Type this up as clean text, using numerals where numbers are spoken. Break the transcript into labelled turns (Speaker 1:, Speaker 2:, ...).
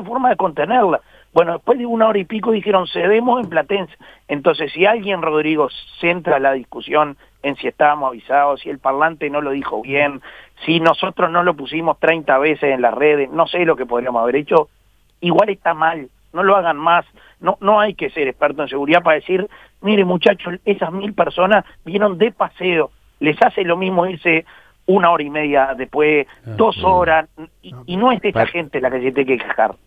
Speaker 1: forma de contenerla. Bueno, después de 1 hora y pico dijeron, cedemos en Platense. Entonces, si alguien, Rodrigo, centra la discusión en si estábamos avisados, si el parlante no lo dijo bien, si nosotros no lo pusimos 30 veces en las redes, no sé lo que podríamos haber hecho, igual está mal, no lo hagan más. No hay que ser experto en seguridad para decir, mire muchachos, esas 1000 personas vinieron de paseo, les hace lo mismo irse 1 hora y media después, 2 horas, y no es de esta gente la que se tiene que quejar.